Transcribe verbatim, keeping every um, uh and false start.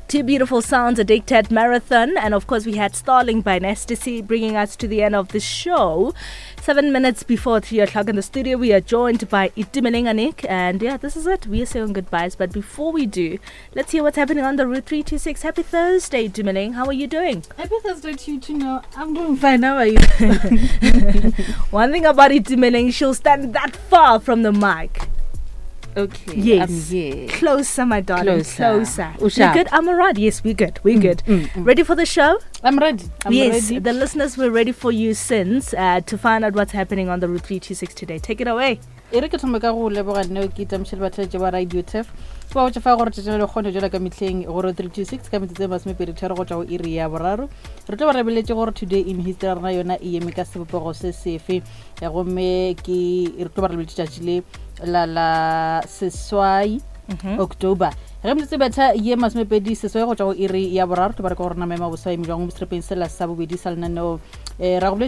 Two beautiful sounds, Addicted Marathon, and of course we had Starling by Nastasy bringing us to the end of the show. Seven minutes before three o'clock in the studio, we are joined by Itumeleng Anik, and yeah, this is it. We are saying goodbyes, but before we do, let's hear what's happening on the Route three two six. Happy Thursday, Itumeleng. How are you doing? Happy Thursday to you too. No, I'm doing fine. How are you? One thing about Itumeleng, she'll stand that far from the mic. Okay. Yes. I'm here. Closer, my darling. Closer. Closer. You good? I'm alright. Yes, we're good. We're Mm, good. mm, mm. Ready for the show? I'm ready. I'm yes. ready. The listeners were ready for you since uh, to find out what's happening on the Route three two six today. Take it away. Ere ke thomba ka go leboga nne o ke tamshele batho ba radio T F ba o tsefa gore tsetse le khone jela ka mitleng gore three two six ka metse ba smepedi thero go tšwa go iri ya boraro re tlo ba rebeletse gore today in history rena yona e eme ka sebopego se sefe ya go me ke re tlo ba rebeletse tšatši la la seswai October re metse betha ye masmepedi seswai go tšwa go iri ya boraro to ba re go rena mema boswa e mjang mo strepeng se la sa bobedi sa lena no eh ra